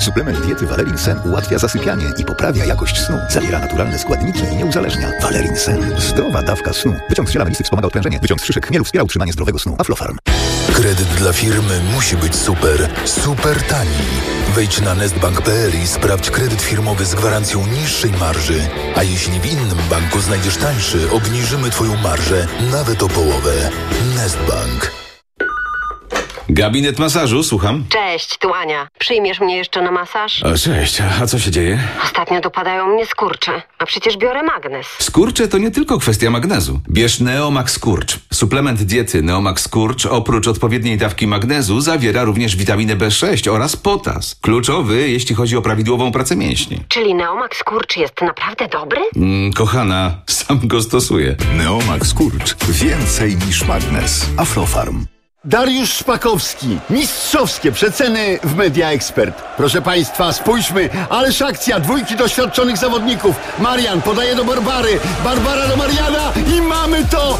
Suplement diety Valerin Sen ułatwia zasypianie i poprawia jakość snu. Zawiera naturalne składniki i nie uzależnia. Valerin Sen. Zdrowa dawka snu. Wyciąg z ziela melisy wspomaga odprężenie. Wyciąg z szyszek chmielu wspiera utrzymanie zdrowego snu. Aflofarm. Kredyt dla firmy musi być super. Super tani. Wejdź na nestbank.pl i sprawdź kredyt firmowy z gwarancją niższej marży. A jeśli w innym banku znajdziesz tańszy, obniżymy Twoją marżę nawet o połowę. Nestbank. Gabinet masażu, słucham. Cześć, tu Ania. Przyjmiesz mnie jeszcze na masaż? O, cześć, a co się dzieje? Ostatnio dopadają mnie skurcze, a przecież biorę magnes. Skurcze to nie tylko kwestia magnezu. Bierz Neomax Skurcz. Suplement diety Neomax Skurcz oprócz odpowiedniej dawki magnezu zawiera również witaminę B6 oraz potas. Kluczowy, jeśli chodzi o prawidłową pracę mięśni. Czyli Neomax Skurcz jest naprawdę dobry? Kochana, sam go stosuję. Neomax Skurcz. Więcej niż magnes. Aflofarm. Dariusz Szpakowski. Mistrzowskie przeceny w Media Expert. Proszę Państwa, spójrzmy. Ależ akcja. Dwójki doświadczonych zawodników. Marian podaje do Barbary. Barbara do Mariana. I mamy to!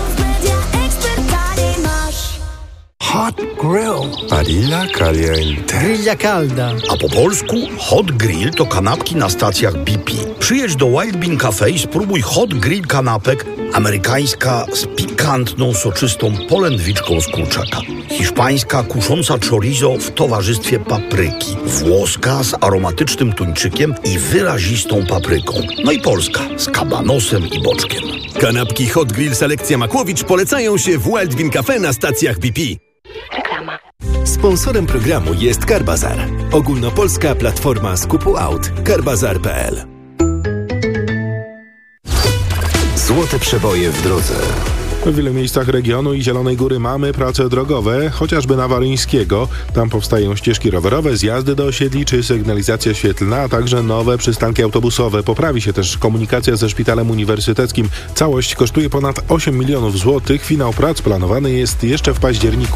Hot Grill. Barilla Caliente. Grilla calda. A po polsku Hot Grill to kanapki na stacjach BP. Przyjedź do Wild Bean Cafe i spróbuj Hot Grill kanapek. Amerykańska z pikantną, soczystą polędwiczką z kurczaka. Hiszpańska kusząca chorizo w towarzystwie papryki. Włoska z aromatycznym tuńczykiem i wyrazistą papryką. No i polska z kabanosem i boczkiem. Kanapki Hot Grill Selekcja Makłowicz polecają się w Wild Bean Cafe na stacjach BP. Reklama. Sponsorem programu jest Carbazar. Ogólnopolska platforma skupu aut. Carbazar.pl. Złote przeboje w drodze. W wielu miejscach regionu i Zielonej Góry mamy prace drogowe, chociażby na Waryńskiego. Tam powstają ścieżki rowerowe, zjazdy do osiedli czy sygnalizacja świetlna, a także nowe przystanki autobusowe. Poprawi się też komunikacja ze Szpitalem Uniwersyteckim. Całość kosztuje ponad 8 milionów złotych. Finał prac planowany jest jeszcze w październiku.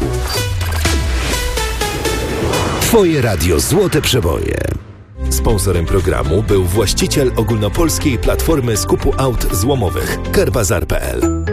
Twoje radio Złote Przeboje. Sponsorem programu był właściciel ogólnopolskiej platformy skupu aut złomowych Carbazar.pl.